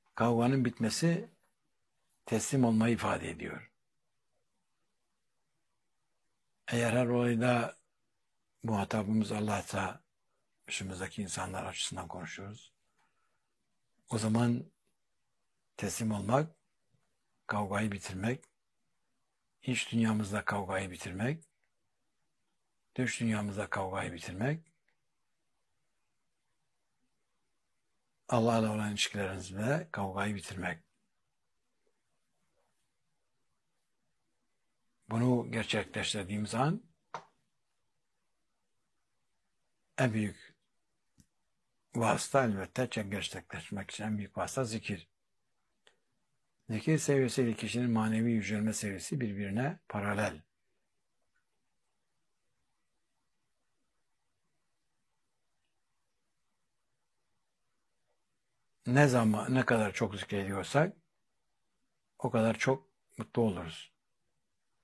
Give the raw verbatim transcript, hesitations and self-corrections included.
kavganın bitmesi teslim olmayı ifade ediyor. Eğer her olayda muhatabımız Allah'sa, başımızdaki insanlar açısından konuşuyoruz. O zaman teslim olmak, kavgayı bitirmek, iç dünyamızda kavgayı bitirmek, dış dünyamızda kavgayı bitirmek, Allah'la olan ilişkilerimizde kavgayı bitirmek. Bunu gerçekleştirdiğimiz an en büyük vasıta elbette gerçekleştirmek için en büyük vasıta zikir. Zikir seviyesiyle kişinin manevi yücelme seviyesi birbirine paralel. Ne zaman, ne kadar çok zikrediyorsak o kadar çok mutlu oluruz.